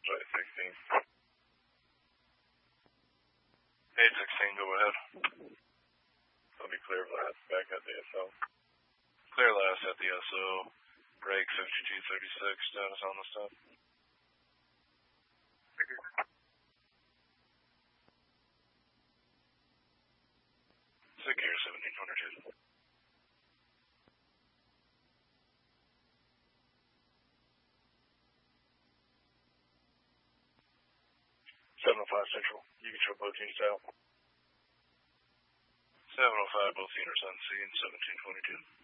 Right, 16. 816, go ahead. I'll be clear last, back at the SO. Clear last at the SO. Break 5236, status on the stuff. Secure 1700. 705 Central. You can show both units out. 705, both units on scene, 1722.